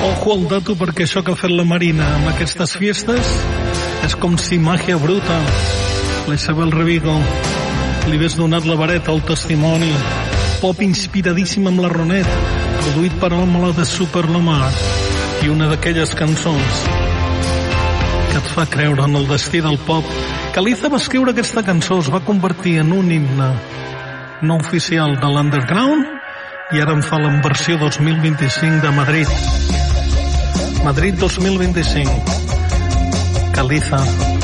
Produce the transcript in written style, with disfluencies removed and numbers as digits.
Ojo al dato, perquè això que ha fet la Marina amb aquestes fiestes és com si màgia bruta. La Isabel Revigo li hagués donat la vareta al testimoni. Pop inspiradíssim amb la Ronet, produït per Òmola de Super Lomar, i una d'aquelles cançons que et fa creure en el destí del pop. Caliza va escriure aquesta cançó, es va convertir en un himne no oficial de l'underground, i ara en fa la versió 2025 de Madrid. Madrid 2025. Caliza.